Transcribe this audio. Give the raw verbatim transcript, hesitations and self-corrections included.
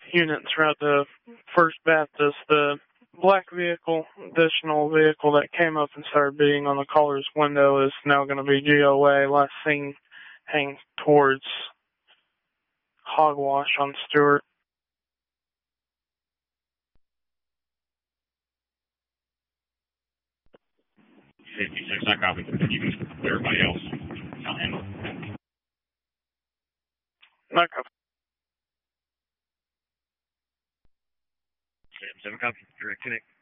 unit throughout the First Baptist. The black vehicle, additional vehicle that came up and started beating on the caller's window is now going to be G O A. Last seen heading towards Hogwash on Stewart. fifty-six, I copy. You can clear everybody else. I'll handle it. No copy. seven, copy. Direct connect.